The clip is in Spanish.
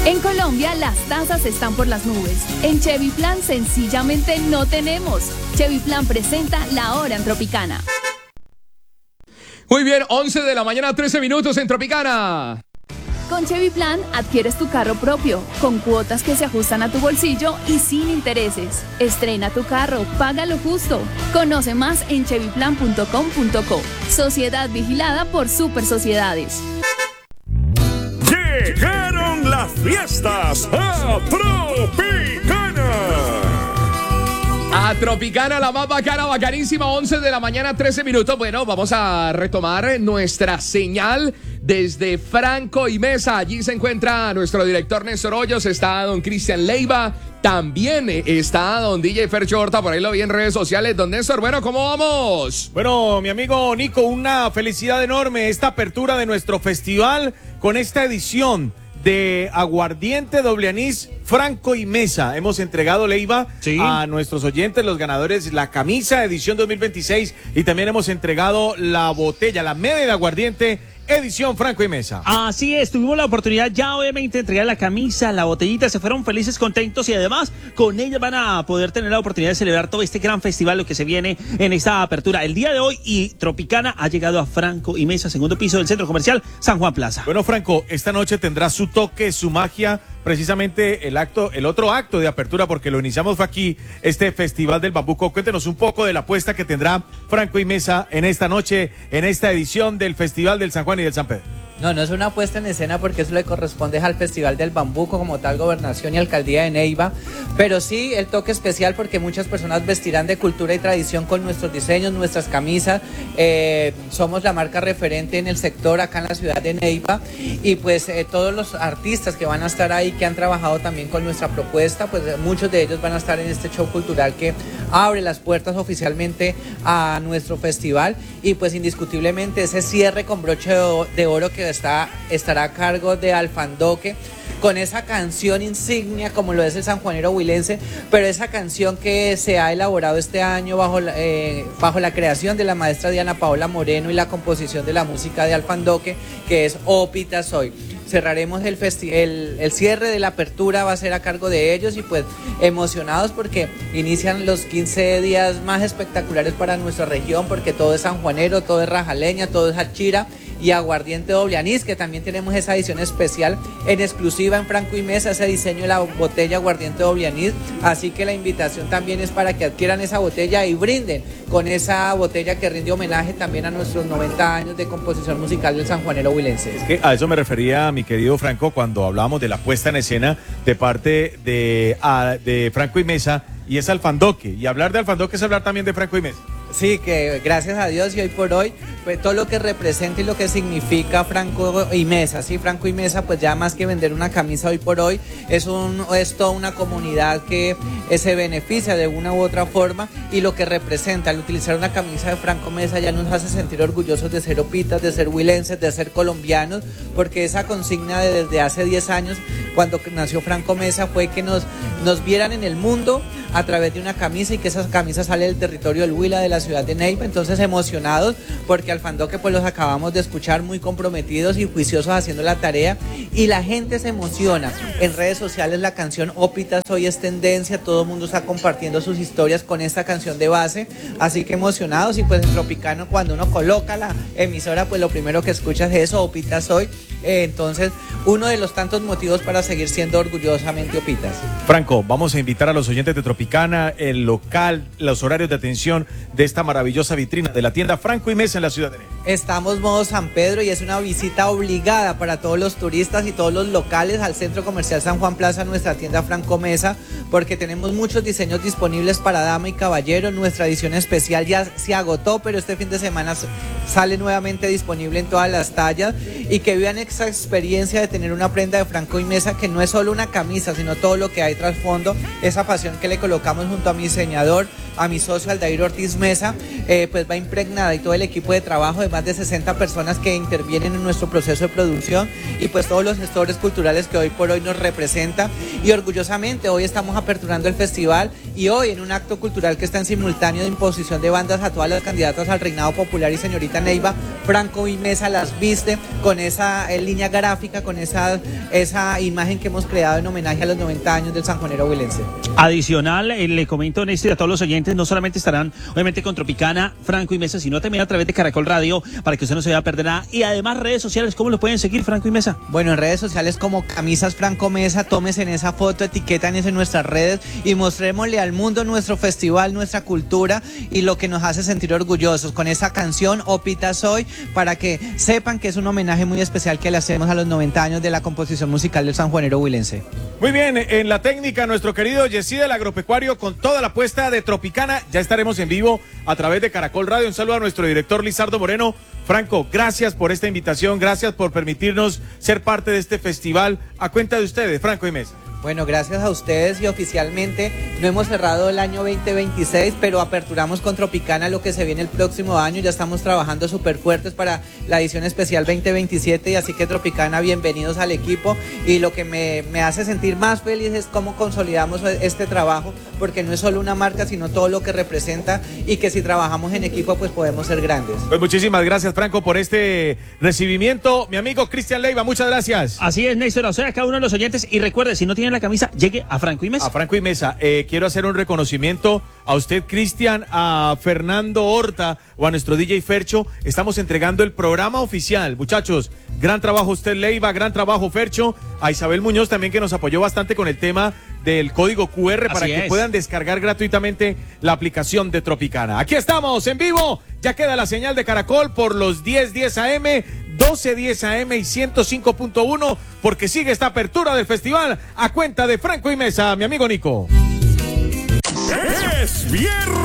En Colombia las tasas están por las nubes. En Chevy Plan sencillamente no tenemos. Chevy Plan presenta La Hora en Tropicana. Muy bien, 11 de la mañana, 13 minutos en Tropicana. Con Chevy Plan adquieres tu carro propio, con cuotas que se ajustan a tu bolsillo y sin intereses. Estrena tu carro, paga lo justo. Conoce más en chevyplan.com.co. Sociedad vigilada por Super Sociedades. Llegaron las fiestas a Tropicana. A Tropicana, la más bacana, bacanísima, 11 de la mañana, 13 minutos. Bueno, vamos a retomar nuestra señal desde Franco y Mesa. Allí se encuentra nuestro director Néstor Hoyos, está don Cristian Leiva, también está don DJ Fercho Horta, por ahí lo vi en redes sociales. Don Néstor, bueno, ¿cómo vamos? Bueno, mi amigo Nico, una felicidad enorme esta apertura de nuestro festival con esta edición de Aguardiente Doble Anís Franco y Mesa. Hemos entregado, Leiva, a nuestros oyentes, los ganadores, la camisa edición 2026 y también hemos entregado la botella, la media de aguardiente edición Franco y Mesa. Así es, tuvimos la oportunidad ya obviamente de entregar la camisa, la botellita, se fueron felices, contentos y además con ella van a poder tener la oportunidad de celebrar todo este gran festival, lo que se viene en esta apertura el día de hoy. Y Tropicana ha llegado a Franco y Mesa, segundo piso del Centro Comercial San Juan Plaza. Bueno, Franco, esta noche tendrá su toque, su magia, precisamente el otro acto de apertura, porque lo iniciamos fue aquí, este Festival del Bambuco. Cuéntenos un poco de la apuesta que tendrá Franco y Mesa en esta noche, en esta edición del Festival del San Juan y del San Pedro. No es una puesta en escena porque eso le corresponde al Festival del Bambuco como tal, Gobernación y Alcaldía de Neiva, pero sí el toque especial porque muchas personas vestirán de cultura y tradición con nuestros diseños, nuestras camisas. Somos la marca referente en el sector acá en la ciudad de Neiva y pues todos los artistas que van a estar ahí, que han trabajado también con nuestra propuesta, pues muchos de ellos van a estar en este show cultural que abre las puertas oficialmente a nuestro festival y pues indiscutiblemente ese cierre con broche de oro que estará a cargo de Alfandoque, con esa canción insignia como lo es el sanjuanero huilense, pero esa canción que se ha elaborado este año bajo la creación de la maestra Diana Paola Moreno y la composición de la música de Alfandoque, que es Opita Soy. Cerraremos el cierre de la apertura, va a ser a cargo de ellos y pues emocionados porque inician los 15 días más espectaculares para nuestra región, porque todo es sanjuanero, todo es rajaleña, todo es hachira y aguardiente doble anís, que también tenemos esa edición especial en exclusiva en Franco y Mesa, ese diseño de la botella aguardiente doble anís, así que la invitación también es para que adquieran esa botella y brinden con esa botella que rinde homenaje también a nuestros 90 años de composición musical del sanjuanero huilense. Es que a eso me refería mi querido Franco cuando hablábamos de la puesta en escena de parte de Franco y Mesa, y es Alfandoque, y hablar de Alfandoque es hablar también de Franco y Mesa. Sí, que gracias a Dios y hoy por hoy, pues todo lo que representa y lo que significa Franco y Mesa, sí, Franco y Mesa, pues ya más que vender una camisa hoy por hoy, es toda una comunidad que se beneficia de una u otra forma, y lo que representa al utilizar una camisa de Franco Mesa ya nos hace sentir orgullosos de ser opitas, de ser huilenses, de ser colombianos, porque esa consigna desde hace 10 años, cuando nació Franco Mesa, fue que nos vieran en el mundo a través de una camisa y que esa camisa sale del territorio del Huila, de la ciudad de Neiva. Entonces emocionados porque Alfandoque pues los acabamos de escuchar muy comprometidos y juiciosos haciendo la tarea, y la gente se emociona. En redes sociales la canción Opita Soy es tendencia, todo el mundo está compartiendo sus historias con esta canción de base, así que emocionados. Y pues en Tropicano, cuando uno coloca la emisora, pues lo primero que escuchas es eso, Opita Soy. Entonces uno de los tantos motivos para seguir siendo orgullosamente opitas. Franco, vamos a invitar a los oyentes de Tropicana, el local, los horarios de atención de esta maravillosa vitrina de la tienda Franco y Mesa en la ciudad de Neiva. Estamos modo San Pedro y es una visita obligada para todos los turistas y todos los locales al Centro Comercial San Juan Plaza, nuestra tienda Franco Mesa, porque tenemos muchos diseños disponibles para dama y caballero. Nuestra edición especial ya se agotó, pero este fin de semana sale nuevamente disponible en todas las tallas, y que vivan esa experiencia de tener una prenda de Franco y Mesa que no es solo una camisa, sino todo lo que hay tras fondo, esa pasión que le colocamos junto a mi diseñador, a mi socio Aldair Ortiz Mesa, pues va impregnada, y todo el equipo de trabajo de más de 60 personas que intervienen en nuestro proceso de producción, y pues todos los gestores culturales que hoy por hoy nos representan. Y orgullosamente hoy estamos aperturando el festival y hoy en un acto cultural que está en simultáneo de imposición de bandas a todas las candidatas al reinado popular y señorita Neiva, Franco y Mesa las viste con esa línea gráfica, con esa imagen que hemos creado en homenaje a los 90 años del sanjuanero huilense. Adicional, le comento, Néstor, y a todos los oyentes, no solamente estarán obviamente con Tropicana, Franco y Mesa, sino también a través de Caracol Radio, para que usted no se vaya a perder nada. Y además redes sociales, ¿cómo lo pueden seguir, Franco y Mesa? Bueno, en redes sociales como Camisas Franco Mesa, tómense en esa foto, etiquétanos en nuestras redes y mostrémosle al mundo nuestro festival, nuestra cultura y lo que nos hace sentir orgullosos con esa canción Opita Soy, para que sepan que es un homenaje muy especial que le hacemos a los 90 años de la composición musical del sanjuanero huilense. Muy bien, en la técnica nuestro querido Yesí del Agropecuario con toda la apuesta de Tropicana. Ya estaremos en vivo a través de Caracol Radio. Un saludo a nuestro director Lizardo Moreno. Franco, gracias por esta invitación, gracias por permitirnos ser parte de este festival. A cuenta de ustedes, Franco y Mesa. Bueno, gracias a ustedes y oficialmente no hemos cerrado el año 2026, pero aperturamos con Tropicana lo que se viene el próximo año. Ya estamos trabajando súper fuertes para la edición especial 2027 y así que Tropicana, bienvenidos al equipo. Y lo que me hace sentir más feliz es cómo consolidamos este trabajo, porque no es solo una marca, sino todo lo que representa y que si trabajamos en equipo pues podemos ser grandes. Pues muchísimas gracias, Franco, por este recibimiento. Mi amigo Cristian Leiva, muchas gracias. Así es, Néstor, o sea, a cada uno de los oyentes. Y recuerde, si no tienen la camisa, llegue a Franco y Mesa. A Franco y Mesa. Quiero hacer un reconocimiento a usted, Cristian, a Fernando Horta o a nuestro DJ Fercho. Estamos entregando el programa oficial. Muchachos, gran trabajo usted, Leiva, gran trabajo, Fercho. A Isabel Muñoz también, que nos apoyó bastante con el tema del código QR para que puedan descargar gratuitamente la aplicación de Tropicana. Aquí estamos en vivo. Ya queda la señal de Caracol por los 10:10 AM, 12:10 AM y 105.1, porque sigue esta apertura del festival a cuenta de Franco y Mesa, mi amigo Nico. Es viernes.